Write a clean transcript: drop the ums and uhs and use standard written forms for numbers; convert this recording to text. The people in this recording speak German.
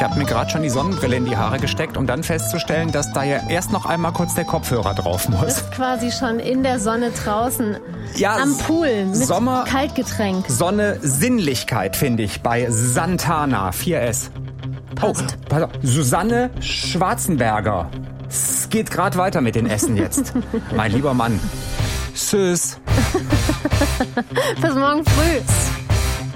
Ich habe mir gerade schon die Sonnenbrille in die Haare gesteckt, um dann festzustellen, dass da ja erst noch einmal kurz der Kopfhörer drauf Du muss. bist quasi schon in der Sonne draußen. Ja, am Pool mit Sommer, Kaltgetränk. Sonne, Sinnlichkeit finde ich bei Santana 4S. Passt. Oh, pass auf. Susanne Schwarzenberger. Es geht gerade weiter mit den Essen jetzt. Mein lieber Mann. Tschüss. Bis morgen früh.